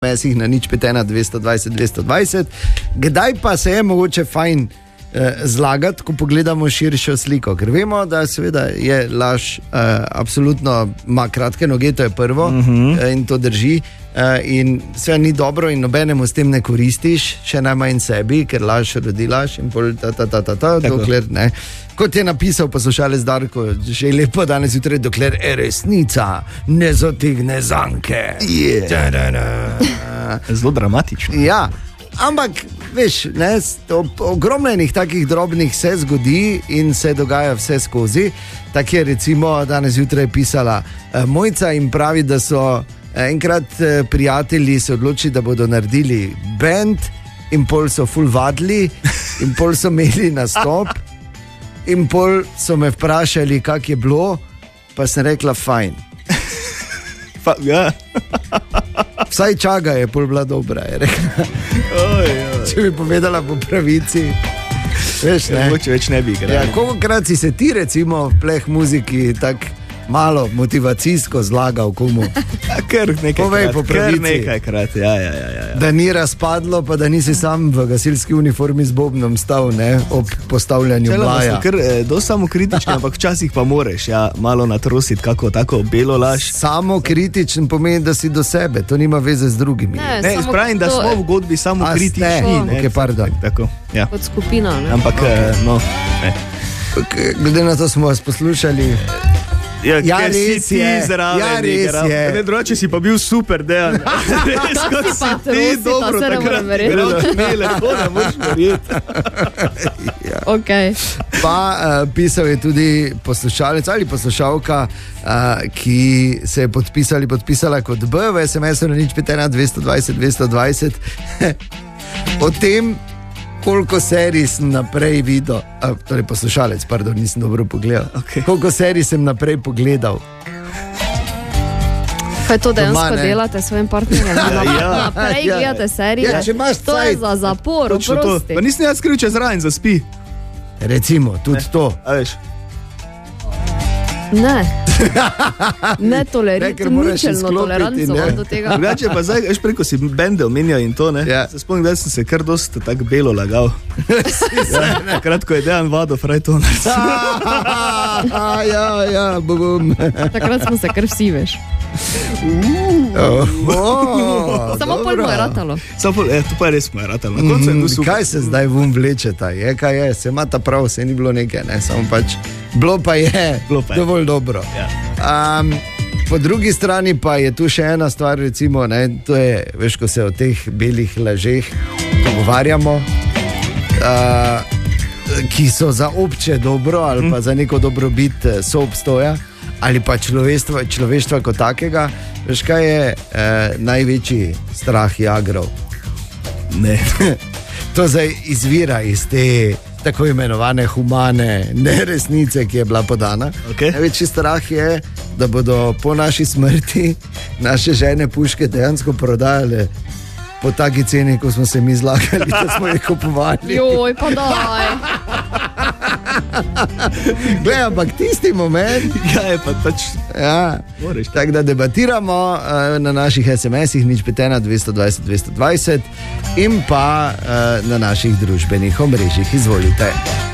mesih na 051-220-220. Kdaj pa se je mogoče fajn zlagati, ko pogledamo širšo sliko, ker vemo, da seveda je laž absolutno, ima kratke noge, to je prvo in to drži in sve ni dobro in nobenemu s tem ne koristiš, še najmanj sebi, ker laž rodi laž in pol dokler ne. Kot je napisal poslušalec Darko, že lepo danes jutraj, dokler resnica ne zotigne zanke. Zelo dramatično. Ja, ampak veš, ne, ogromno enih takih drobnih se zgodi in se dogaja vse skozi. Tako je recimo danes jutraj pisala Mojca in pravi, da so enkrat prijatelji se odločili, da bodo naredili band in pol so full vadili in pol so imeli nastop in pol so me vprašali, kak je bilo, pa sem rekla fajn. Vsaj čaga je pol bila dobra, je rekla. Če bi povedala po pravici, veš, ne. Mogoče več ne bi igral. Ja, kolikokrat si se ti recimo v pleh muziki tak malo motivacijsko zlagal komu? Kar nekajkrat, ja. Da ni razpadlo, pa da nisi sam v gasilski uniformi z bobnom stal, ne, ob postavljanju blaja. Ker dosti samokritični, ampak včasih pa moreš, ja, malo natrositi kako tako belo laž. Samokritičen pomeni, da si do sebe, to nima veze z drugimi. Ne, spravim, da smo v godbi samokritični. Ok, pardon. Tako, ja. Kot skupina, ne? Ampak, no, ne. Glede na to smo vas poslušali. Ja, res je. Ja, res je. Ne, drugače si pa bil super, Dejan. Res, kot si ti dobro takrat. Ne, lepo, ne moš verjeti. Okay. Pa pisal je tudi poslušalec ali poslušalka, ki se je podpisala kot B v SMS-u na 051-220-220 o tem, koliko serij sem naprej videl, torej poslušalec, pardon, nisem dobro pogledal, koliko serij sem naprej pogledal. Kaj to dejansko delate s svojim partnerjem? Naprej gledate serije? Ja, če imaš to je za zapor, prosti. Pa nisem jaz skril čez rajen, zaspi. Recimo, tudi to. A veš? Ne tolerirati, ničelno toleranco do tega. Drugače pa zdaj, veš, preko si bende omenjal in to, ne? Se spomnim, da sem se kar dosti tako belo lagal. Kratko je Dejan vado frajtonec. Ja, bum. Takrat smo se kar vsi, veš. Samo pol mu je ratalo. To pa je res mu je ratalo. Kaj se zdaj vum vlečeta? Kaj je? Se ima ta prav, se ni bilo nekaj, ne? Samo pač bilo pa je dovolj dobro. Po drugi strani pa je tu še ena stvar, recimo, ne, to je, veš, ko se o teh belih lažeh pogovarjamo, ki so za obče dobro ali pa za neko dobrobit soobstoja ali pa človeštva kot takega. Veš, kaj je največji strah jagrov? Ne. To zdaj izvira iz te tako imenovane humane neresnice, ki je bila podana. Največji strah je, da bodo po naši smrti naše žene puške dejansko prodajale po taki ceni, ko smo se mi zlagali, da smo jih kupovali. Joj, pa daj. Glej, ampak tisti moment. Ja, je pa pač. Ja, tako da debatiramo na naših SMS-ih 051-220-220 in pa na naših družbenih omrežjih. Izvolite.